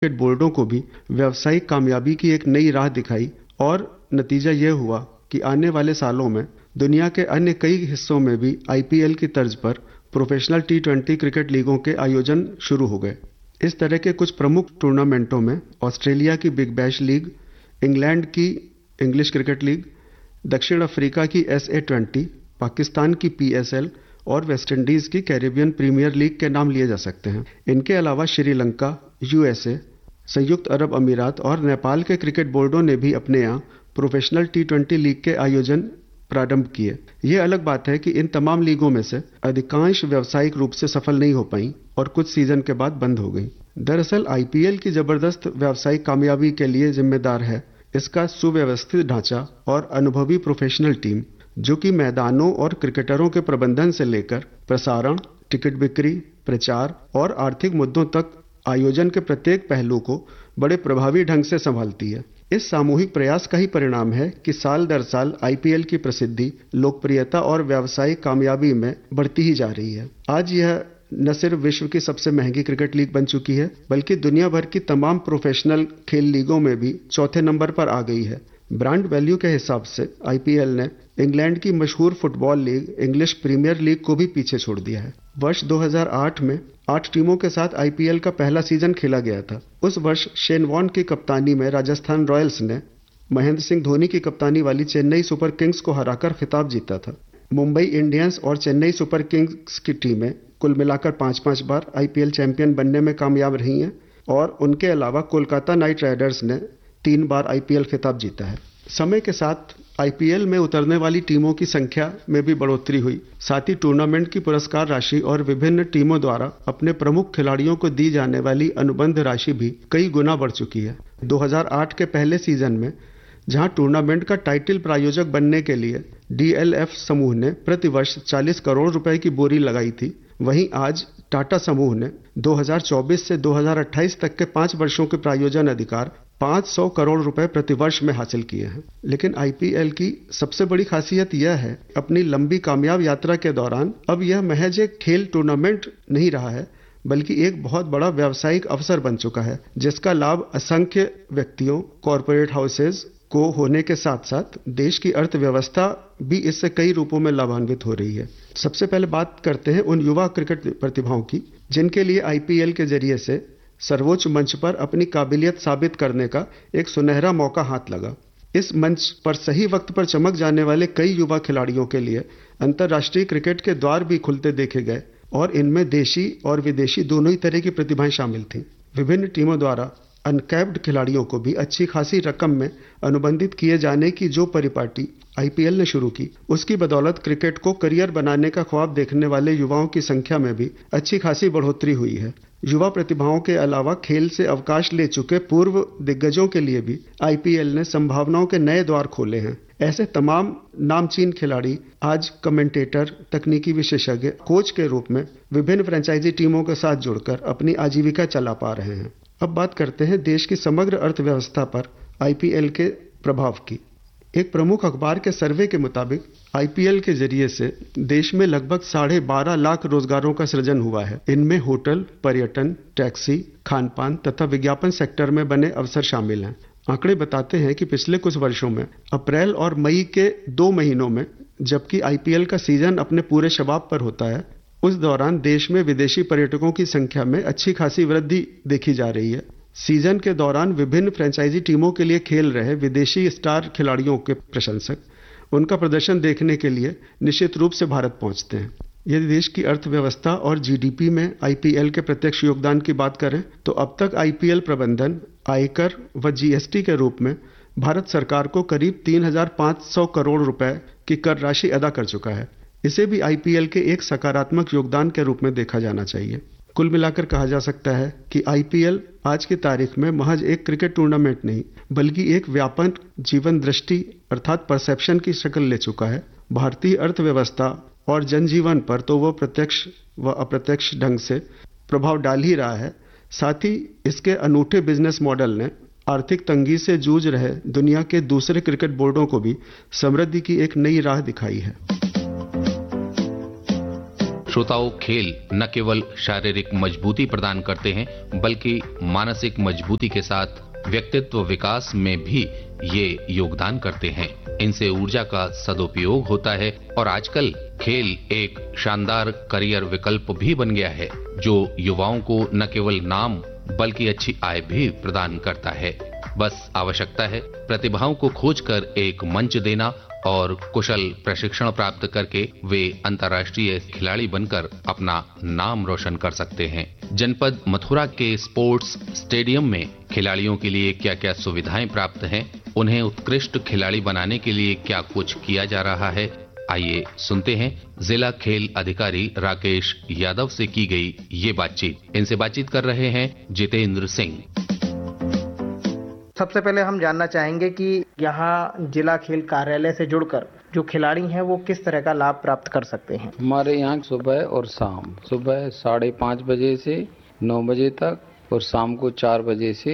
Cricket बोर्डों को भी व्यावसायिक कामयाबी की एक नई राह दिखाई और नतीजा यह हुआ कि आने वाले सालों में दुनिया के अन्य कई हिस्सों में भी आईपीएल की तर्ज पर प्रोफेशनल टी20 क्रिकेट लीगों के आयोजन शुरू हो गए। इस तरह के कुछ प्रमुख टूर्नामेंटों में ऑस्ट्रेलिया की बिग बैश लीग, इंग्लैंड की इंग्लिश क्रिकेट लीग, दक्षिण अफ्रीका की SA20, पाकिस्तान की PSL और वेस्टइंडीज की कैरेबियन प्रीमियर लीग के नाम लिए जा सकते हैं। इनके अलावा श्रीलंका, USA, संयुक्त अरब अमीरात और नेपाल के क्रिकेट बोर्डों ने भी अपने यहाँ प्रोफेशनल टी20 लीग के आयोजन प्रारंभ किए। यह अलग बात है कि इन तमाम लीगों में से अधिकांश व्यावसायिक रूप से सफल नहीं हो पाई और कुछ सीजन के बाद बंद हो गई। दरअसल आईपीएल की जबरदस्त व्यावसायिक कामयाबी के लिए जिम्मेदार है इसका सुव्यवस्थित ढांचा और अनुभवी प्रोफेशनल टीम, जो कि मैदानों और क्रिकेटरों के प्रबंधन से लेकर प्रसारण, टिकट बिक्री, प्रचार और आर्थिक मुद्दों तक आयोजन के प्रत्येक पहलू को बड़े प्रभावी ढंग से संभालती है। इस सामूहिक प्रयास का ही परिणाम है कि साल दर साल आईपीएल की प्रसिद्धि, लोकप्रियता और व्यावसायिक कामयाबी में बढ़ती ही जा रही है। आज यह न सिर्फ विश्व की सबसे महंगी क्रिकेट लीग बन चुकी है, बल्कि दुनिया भर की तमाम प्रोफेशनल खेल लीगों में भी चौथे नंबर पर आ गई है। ब्रांड वैल्यू के हिसाब से आईपीएल ने इंग्लैंड की मशहूर football league English premiere league को भी पीछे छोड़ दिया है। वर्ष 2008 में 8 टीमों के साथ आईपीएल का पहला सीजन खेला गया था। उस वर्ष शेन वॉर्न की कप्तानी में राजस्थान रॉयल्स ने महेंद्र सिंह धोनी की कप्तानी वाली चेन्नई सुपर किंग्स को हराकर खिताब जीता था। मुंबई इंडियंस और चेन्नई सुपर किंग्स की टीमें कुल मिलाकर 5-5 बार आईपीएल चैंपियन बनने में कामयाब रही हैं और उनके अलावा कोलकाता नाइट राइडर्स ने 3 बार आईपीएल खिताब जीता है। समय के साथ आईपीएल में उतरने वाली टीमों की संख्या में भी बढ़ोतरी हुई। साथ ही टूर्नामेंट की पुरस्कार राशि और विभिन्न टीमों द्वारा अपने प्रमुख खिलाड़ियों को दी जाने वाली अनुबंध राशि भी कई गुना बढ़ चुकी है। 2008 के पहले सीजन में जहां टूर्नामेंट का टाइटल प्रायोजक बनने के लिए डीएलएफ समूह ने प्रतिवर्ष 40 करोड़ रुपए की बोरी लगाई थी, वहीं आज टाटा समूह ने 2024 से 2028 तक के 5 वर्षों के प्रायोजन अधिकार 500 करोड़ रुपए प्रतिवर्ष में हासिल किए हैं। लेकिन आईपीएल की सबसे बड़ी खासियत यह है, अपनी लंबी कामयाब यात्रा के दौरान अब यह महज एक खेल टूर्नामेंट नहीं रहा है, बल्कि एक बहुत बड़ा व्यावसायिक अवसर बन चुका है, जिसका लाभ असंख्य व्यक्तियों, कॉरपोरेट हाउसेज को होने के साथ साथ देश की अर्थव्यवस्था भी इससे कई रूपों में लाभान्वित हो रही है। सबसे पहले बात करते हैं उन युवा क्रिकेट प्रतिभाओं की, जिनके लिए आईपीएल के जरिए से सर्वोच्च मंच पर अपनी काबिलियत साबित करने का एक सुनहरा मौका हाथ लगा। इस मंच पर सही वक्त पर चमक जाने वाले कई युवा खिलाड़ियों के लिए अंतर्राष्ट्रीय क्रिकेट के द्वार भी खुलते देखे गए और इनमें देशी और विदेशी दोनों ही तरह की प्रतिभाएं शामिल थीं। विभिन्न टीमों द्वारा अनकैप्ड खिलाड़ियों को भी अच्छी खासी रकम में अनुबंधित किए जाने की जो परिपाटी आईपीएल ने शुरू की, उसकी बदौलत क्रिकेट को करियर बनाने का ख्वाब देखने वाले युवाओं की संख्या में भी अच्छी खासी बढ़ोतरी हुई है। युवा प्रतिभाओं के अलावा खेल से अवकाश ले चुके पूर्व दिग्गजों के लिए भी आईपीएल ने संभावनाओं के नए द्वार खोले हैं। ऐसे तमाम नामचीन खिलाड़ी आज कमेंटेटर, तकनीकी विशेषज्ञ, कोच के रूप में विभिन्न फ्रेंचाइजी टीमों के साथ जुड़कर अपनी आजीविका चला पा रहे हैं। अब बात करते हैं देश की समग्र अर्थव्यवस्था पर आईपीएल के प्रभाव की। एक प्रमुख अखबार के सर्वे के मुताबिक आईपीएल के जरिए से देश में लगभग 12.5 लाख रोजगारों का सृजन हुआ है। इनमें होटल, पर्यटन, टैक्सी, खानपान तथा विज्ञापन सेक्टर में बने अवसर शामिल हैं। आंकड़े बताते हैं कि पिछले कुछ वर्षों में अप्रैल और मई के 2 महीनों में, जबकि आईपीएल का सीजन अपने पूरे शबाब पर होता है, उस दौरान देश में विदेशी पर्यटकों की संख्या में अच्छी खासी वृद्धि देखी जा रही है। सीजन के दौरान विभिन्न फ्रेंचाइजी टीमों के लिए खेल रहे विदेशी स्टार खिलाड़ियों के प्रशंसक उनका प्रदर्शन देखने के लिए निश्चित रूप से भारत पहुंचते हैं। यदि देश की अर्थव्यवस्था और जीडीपी में आईपीएल के प्रत्यक्ष योगदान की बात करें तो अब तक आईपीएल प्रबंधन, आयकर व जीएसटी के रूप में भारत सरकार को करीब 3,500 करोड़ रुपए की कर राशि अदा कर चुका है। इसे भी आईपीएल के एक सकारात्मक योगदान के रूप में देखा जाना चाहिए। कुल मिलाकर कहा जा सकता है कि आईपीएल आज की तारीख में महज एक क्रिकेट टूर्नामेंट नहीं, बल्कि एक व्यापक जीवन दृष्टि अर्थात परसेप्शन की शक्ल ले चुका है। भारतीय अर्थव्यवस्था और जनजीवन पर तो वह प्रत्यक्ष व अप्रत्यक्ष ढंग से प्रभाव डाल ही रहा है, साथ ही इसके अनूठे बिजनेस मॉडल ने आर्थिक तंगी से जूझ रहे दुनिया के दूसरे क्रिकेट बोर्डों को भी समृद्धि की एक नई राह दिखाई है। श्रोताओं, खेल न केवल शारीरिक मजबूती प्रदान करते हैं बल्कि मानसिक मजबूती के साथ व्यक्तित्व विकास में भी ये योगदान करते हैं। इनसे ऊर्जा का सदुपयोग होता है और आजकल खेल एक शानदार करियर विकल्प भी बन गया है, जो युवाओं को न केवल नाम बल्कि अच्छी आय भी प्रदान करता है। बस आवश्यकता है प्रतिभाओं को खोजकर एक मंच देना और कुशल प्रशिक्षण प्राप्त करके वे अंतर्राष्ट्रीय खिलाड़ी बनकर अपना नाम रोशन कर सकते हैं। जनपद मथुरा के स्पोर्ट्स स्टेडियम में खिलाड़ियों के लिए क्या क्या सुविधाएं प्राप्त हैं, उन्हें उत्कृष्ट खिलाड़ी बनाने के लिए क्या कुछ किया जा रहा है, आइए सुनते हैं जिला खेल अधिकारी राकेश यादव से की गई ये बातचीत। इनसे बातचीत कर रहे हैं जितेंद्र सिंह। सबसे पहले हम जानना चाहेंगे कि यहाँ जिला खेल कार्यालय से जुड़कर जो खिलाड़ी हैं वो किस तरह का लाभ प्राप्त कर सकते हैं। हमारे यहाँ सुबह और शाम, सुबह 5:30 बजे से 9 बजे तक और शाम को 4 बजे से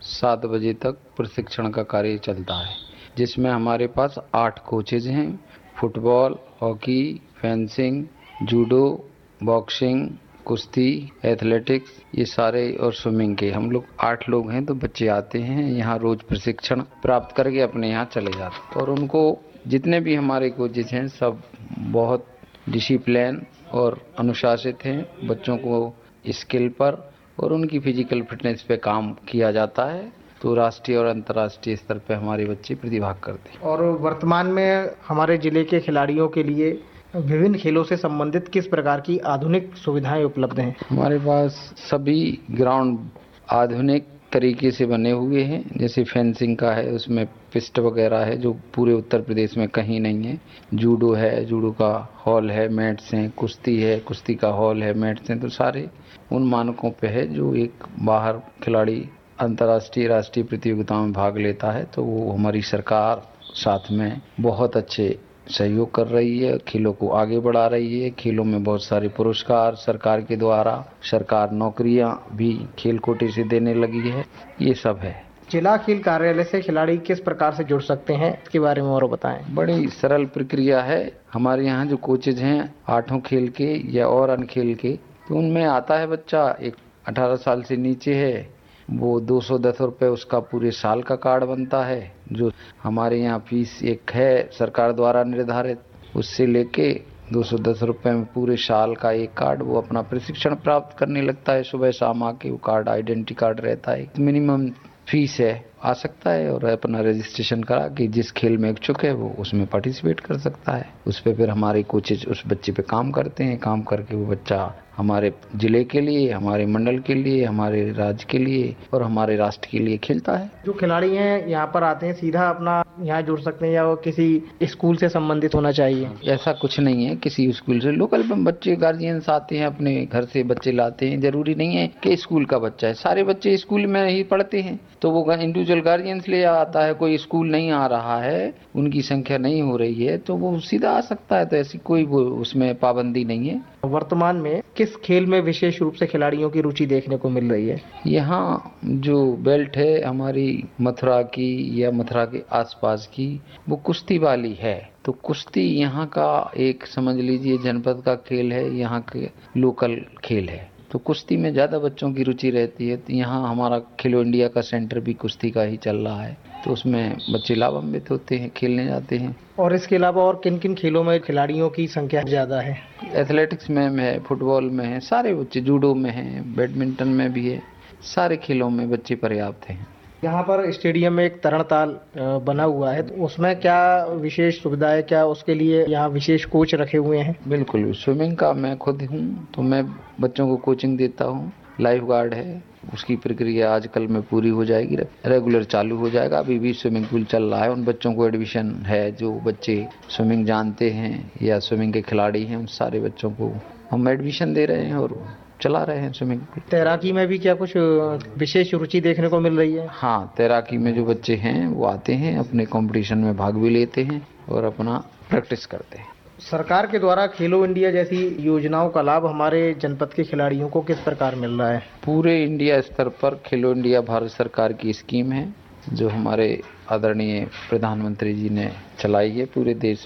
7 बजे तक प्रशिक्षण का कार्य चलता है, जिसमें हमारे पास 8 कोचेज हैं। Football, hockey, fencing, judo, boxing, कुश्ती, एथलेटिक्स, ये सारे और स्विमिंग के हम लोग 8 लोग हैं। तो बच्चे आते हैं यहाँ, रोज प्रशिक्षण प्राप्त करके अपने यहाँ चले जाते हैं। और उनको जितने भी हमारे कोचेज हैं सब बहुत डिसिप्लिन और अनुशासित हैं। बच्चों को स्किल पर और उनकी फिजिकल फिटनेस पे काम किया जाता है। तो राष्ट्रीय और अंतर्राष्ट्रीय स्तर पे हमारे बच्चे प्रतिभाग करते हैं। और वर्तमान में हमारे जिले के खिलाड़ियों के लिए विभिन्न खेलों से संबंधित किस प्रकार की आधुनिक सुविधाएं उपलब्ध हैं। हमारे पास सभी ग्राउंड आधुनिक तरीके से बने हुए हैं। जैसे फेंसिंग का है, उसमें पिस्ट वगैरह है जो पूरे उत्तर प्रदेश में कहीं नहीं है। जूडो है, जूडो का हॉल है, मैट्स हैं। कुश्ती है, कुश्ती का हॉल है, मैट्स हैं। तो सारे उन मानकों पे है जो एक बाहर खिलाड़ी अंतर्राष्ट्रीय राष्ट्रीय प्रतियोगिताओं में भाग लेता है। तो वो हमारी सरकार साथ में बहुत अच्छे सहयोग कर रही है, खेलों को आगे बढ़ा रही है। खेलों में बहुत सारे पुरस्कार सरकार के द्वारा, सरकार नौकरियां भी खेल कोटे से देने लगी है। ये सब है। जिला खेल कार्यालय से खिलाड़ी किस प्रकार से जुड़ सकते हैं, इसके बारे में और बताएं। बड़ी सरल प्रक्रिया है। हमारे यहाँ जो कोचेज हैं 8 खेल के या और अन्य खेल के, तो उनमें आता है बच्चा, एक 18 साल से नीचे है, वो 210 रुपये उसका पूरे साल का कार्ड बनता है। जो हमारे यहाँ फीस एक है सरकार द्वारा निर्धारित, उससे लेके 210 रुपये में पूरे साल का एक कार्ड वो अपना प्रशिक्षण प्राप्त करने लगता है। सुबह शाम आके वो कार्ड आइडेंटिटी कार्ड रहता है, मिनिमम फीस है, आ सकता है और अपना रजिस्ट्रेशन करा के जिस खेल में इच्छुक है वो उसमें पार्टिसिपेट कर सकता है। उस पर फिर हमारे कोचेज उस बच्चे पे काम करते हैं। काम करके वो बच्चा हमारे जिले के लिए, हमारे मंडल के लिए, हमारे राज्य के लिए और हमारे राष्ट्र के लिए खेलता है। जो खिलाड़ी हैं यहाँ पर आते हैं सीधा अपना यहाँ जुड़ सकते हैं या वो किसी स्कूल से संबंधित होना चाहिए? ऐसा कुछ नहीं है, किसी स्कूल से लोकल बच्चे गार्जियंस आते हैं, अपने घर से बच्चे लाते हैं। जरूरी नहीं है कि स्कूल का बच्चा है, सारे बच्चे स्कूल में ही पढ़ते हैं तो वो इंडिविजुअल गार्जियंस ले आता है। कोई स्कूल नहीं आ रहा है, उनकी संख्या नहीं हो रही है, तो वो सीधा आ सकता है। तो ऐसी कोई उसमें पाबंदी नहीं है। वर्तमान में किस खेल में विशेष रूप से खिलाड़ियों की रुचि देखने को मिल रही है? यहाँ जो बेल्ट है हमारी मथुरा की या मथुरा के आसपास की, वो कुश्ती वाली है। तो कुश्ती यहाँ का एक समझ लीजिए जनपद का खेल है, यहाँ के लोकल खेल है। तो कुश्ती में ज़्यादा बच्चों की रुचि रहती है। तो यहाँ हमारा खेलो इंडिया का सेंटर भी कुश्ती का ही चल रहा है, तो उसमें बच्चे लाभान्वित होते हैं, खेलने जाते हैं। और इसके अलावा और किन किन खेलों में खिलाड़ियों की संख्या ज़्यादा है? एथलेटिक्स में है, फुटबॉल में है, सारे बच्चे, जूडो में है, बैडमिंटन में भी है, सारे खेलों में बच्चे पर्याप्त हैं। यहाँ पर स्टेडियम में एक तरणताल बना हुआ है, तो उसमें क्या विशेष सुविधा है? क्या उसके लिए यहाँ विशेष कोच रखे हुए हैं? बिल्कुल, स्विमिंग का मैं खुद हूँ, तो मैं बच्चों को कोचिंग देता हूँ। लाइफ गार्ड है, उसकी प्रक्रिया आजकल में पूरी हो जाएगी, रेगुलर चालू हो जाएगा। अभी भी स्विमिंग पूल चल रहा है, उन बच्चों को एडमिशन है जो बच्चे स्विमिंग जानते हैं या स्विमिंग के खिलाड़ी हैं, उन सारे बच्चों को हम एडमिशन दे रहे हैं और चला रहे हैं स्विमिंग पूल। तैराकी में भी क्या कुछ विशेष रुचि देखने को मिल रही है? हाँ, तैराकी में जो बच्चे हैं वो आते हैं, अपने कंपटीशन में भाग भी लेते हैं और अपना प्रैक्टिस करते हैं। सरकार के द्वारा खेलो इंडिया जैसी योजनाओं का लाभ हमारे जनपद के खिलाड़ियों को किस प्रकार मिल रहा है? पूरे इंडिया स्तर पर खेलो इंडिया भारत सरकार की स्कीम है जो हमारे आदरणीय प्रधानमंत्री जी ने चलाई है पूरे देश में।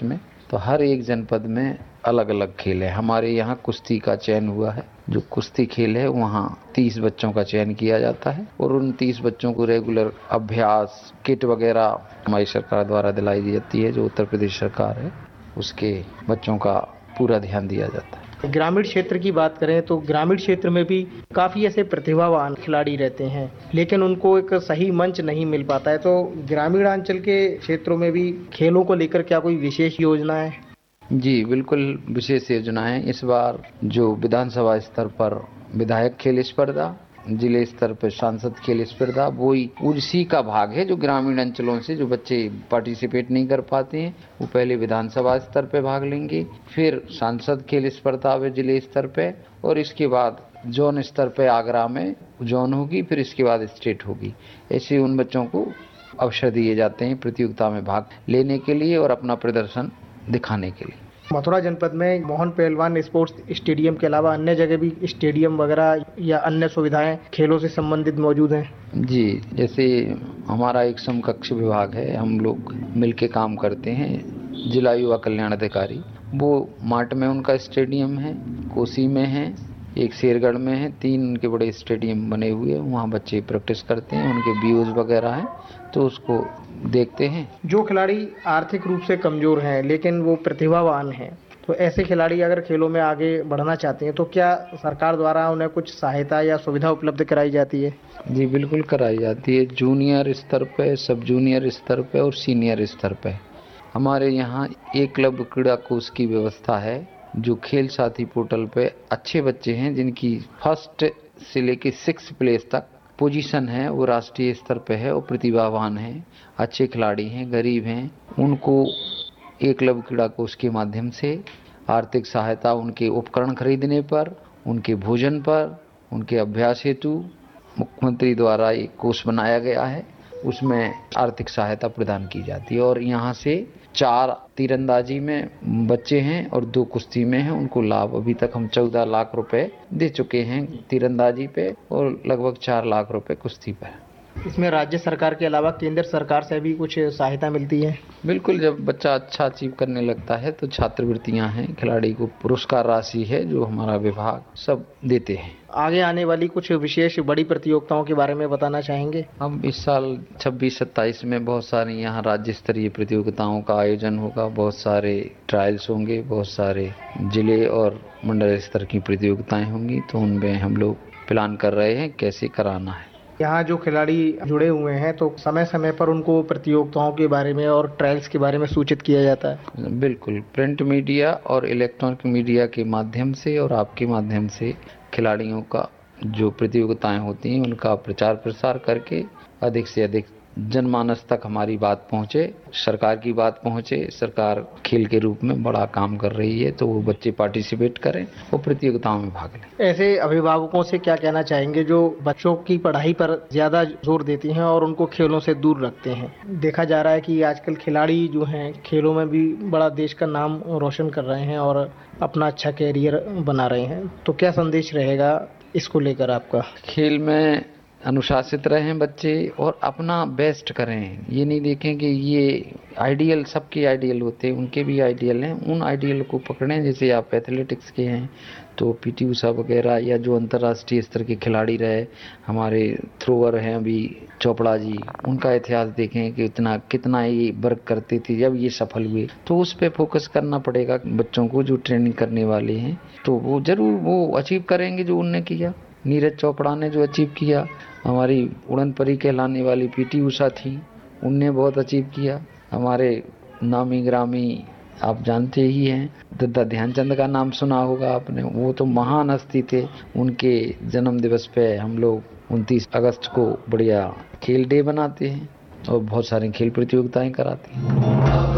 तो हर एक जनपद में अलग अलग खेल है। हमारे यहाँ कुश्ती का चयन हुआ है। जो कुश्ती खेल है वहाँ 30 बच्चों का चयन किया जाता है और उन 30 बच्चों को रेगुलर अभ्यास किट वगैरह हमारी सरकार द्वारा दिलाई दी जाती है। जो उत्तर प्रदेश सरकार है उसके बच्चों का पूरा ध्यान दिया जाता है। ग्रामीण क्षेत्र की बात करें तो ग्रामीण क्षेत्र में भी काफ़ी ऐसे प्रतिभावान खिलाड़ी रहते हैं, लेकिन उनको एक सही मंच नहीं मिल पाता है। तो ग्रामीण अंचल के क्षेत्रों में भी खेलों को लेकर क्या कोई विशेष योजना है? जी बिल्कुल, विशेष योजनाएं। इस बार जो विधानसभा स्तर पर विधायक खेल स्पर्धा, जिले स्तर पर सांसद खेल स्पर्धा, वो उसी का भाग है। जो ग्रामीण अंचलों से जो बच्चे पार्टिसिपेट नहीं कर पाते हैं वो पहले विधानसभा स्तर पे भाग लेंगे, फिर सांसद खेल स्पर्धा है जिले स्तर पे, और इसके बाद जोन स्तर पे आगरा में जोन होगी, फिर इसके बाद स्टेट होगी। ऐसे उन बच्चों को अवसर दिए जाते हैं प्रतियोगिता में भाग लेने के लिए और अपना प्रदर्शन दिखाने के लिए। मथुरा जनपद में मोहन पहलवान स्पोर्ट्स स्टेडियम के अलावा अन्य जगह भी स्टेडियम वगैरह या अन्य सुविधाएं खेलों से संबंधित मौजूद हैं? जी, जैसे हमारा एक समकक्ष विभाग है, हम लोग मिलके काम करते हैं। जिला युवा कल्याण अधिकारी वो माट में उनका स्टेडियम है, कोसी में है, एक शेरगढ़ में है, 3 उनके बड़े स्टेडियम बने हुए हैं। वहाँ बच्चे प्रैक्टिस करते हैं, उनके व्यूज वगैरह हैं तो उसको देखते हैं। जो खिलाड़ी आर्थिक रूप से कमजोर हैं लेकिन वो प्रतिभावान हैं, तो ऐसे खिलाड़ी अगर खेलों में आगे बढ़ना चाहते हैं तो क्या सरकार द्वारा उन्हें कुछ सहायता या सुविधा उपलब्ध कराई जाती है? जी बिल्कुल कराई जाती है। जूनियर स्तर पे, सब जूनियर स्तर पे और सीनियर स्तर पे हमारे यहाँ एकलव्य क्रीड़ा कोष की व्यवस्था है। जो खेल साथी पोर्टल पे अच्छे बच्चे हैं जिनकी फर्स्ट से लेके 6 प्लेस तक पोजीशन है वो राष्ट्रीय स्तर पे है और प्रतिभावान हैं, अच्छे खिलाड़ी हैं, गरीब हैं, उनको एकलव्य क्रीड़ा कोष के माध्यम से आर्थिक सहायता उनके उपकरण खरीदने पर, उनके भोजन पर, उनके अभ्यास हेतु मुख्यमंत्री द्वारा एक कोष बनाया गया है, उसमें आर्थिक सहायता प्रदान की जाती है। और यहाँ से 4 तीरंदाजी में बच्चे हैं और 2 कुश्ती में हैं, उनको लाभ अभी तक हम 14 लाख रुपए दे चुके हैं तीरंदाजी पे और लगभग 4 लाख रुपए कुश्ती पे। इसमें राज्य सरकार के अलावा केंद्र सरकार से भी कुछ सहायता मिलती है? बिल्कुल, जब बच्चा अच्छा अचीव करने लगता है तो छात्रवृत्तियां हैं, खिलाड़ी को पुरस्कार राशि है जो हमारा विभाग सब देते हैं। आगे आने वाली कुछ विशेष बड़ी प्रतियोगिताओं के बारे में बताना चाहेंगे? हम इस साल 26-27 में बहुत सारी यहाँ राज्य स्तरीय प्रतियोगिताओं का आयोजन होगा, बहुत सारे ट्रायल्स होंगे, बहुत सारे जिले और मंडल स्तर की प्रतियोगिताएं होंगी, तो उनमें हम लोग प्लान कर रहे हैं कैसे कराना है। यहाँ जो खिलाड़ी जुड़े हुए हैं तो समय समय पर उनको प्रतियोगिताओं के बारे में और ट्रायल्स के बारे में सूचित किया जाता है? बिल्कुल, प्रिंट मीडिया और इलेक्ट्रॉनिक मीडिया के माध्यम से और आपके माध्यम से खिलाड़ियों का जो प्रतियोगिताएं होती हैं उनका प्रचार प्रसार करके अधिक से अधिक जनमानस तक हमारी बात पहुंचे, सरकार की बात पहुंचे। सरकार खेल के रूप में बड़ा काम कर रही है तो वो बच्चे पार्टिसिपेट करें और प्रतियोगिताओं में भाग लें। ऐसे अभिभावकों से क्या कहना चाहेंगे जो बच्चों की पढ़ाई पर ज्यादा जोर देती हैं और उनको खेलों से दूर रखते हैं? देखा जा रहा है कि आजकल खिलाड़ी जो हैं खेलों में भी बड़ा देश का नाम रोशन कर रहे हैं और अपना अच्छा कैरियर बना रहे हैं, तो क्या संदेश रहेगा इसको लेकर आपका? खेल में अनुशासित रहें बच्चे और अपना बेस्ट करें। ये नहीं देखें कि ये आइडियल, सबके आइडियल होते हैं, उनके भी आइडियल हैं, उन आइडियल को पकड़ें। जैसे आप एथलेटिक्स के हैं तो पीटी उषा वगैरह, या जो अंतर्राष्ट्रीय स्तर के खिलाड़ी रहे, हमारे थ्रोअर हैं अभी चोपड़ा जी, उनका इतिहास देखें कि कितना ये वर्क करते थे, जब ये सफल हुए। तो उस पर फोकस करना पड़ेगा बच्चों को जो ट्रेनिंग करने वाले हैं, तो वो जरूर वो अचीव करेंगे जो उनने किया। नीरज चोपड़ा ने जो अचीव किया, हमारी उड़न परी कहलाने वाली पीटी उषा थी, उनने बहुत अचीव किया। हमारे नामी ग्रामी आप जानते ही हैं, दादा ध्यानचंद का नाम सुना होगा आपने, वो तो महान हस्ती थे। उनके जन्म दिवस पे हम लोग 29 अगस्त को बढ़िया खेल डे बनाते हैं और बहुत सारी खेल प्रतियोगिताएं कराते हैं।